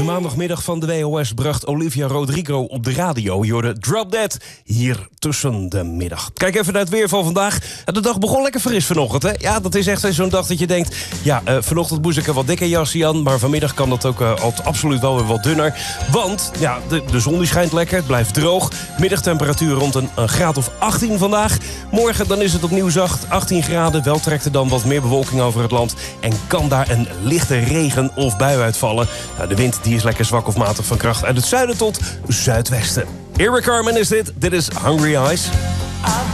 maandagmiddag van de WOS bracht Olivia Rodrigo op de radio. Je hoorde Drop Dead hier tussen de middag. Kijk even naar het weer van vandaag. De dag begon lekker fris vanochtend, hè? Ja, dat is echt zo'n dag dat je denkt... Ja, vanochtend moest ik een wat dikker jasje aan... maar vanmiddag kan dat ook absoluut wel weer wat dunner. Want ja, de zon die schijnt lekker, het blijft droog. Middagtemperatuur rond een graad of 18 vandaag. Morgen dan is het opnieuw zacht, 18 graden. Wel trekt er dan wat meer bewolking over het land... en kan daar een lichte regen of bui uitvallen. Nou, de wind die is lekker zwak of matig van kracht uit het zuiden tot zuidwesten. Eric Carmen is dit. Dit is Hungry Eyes.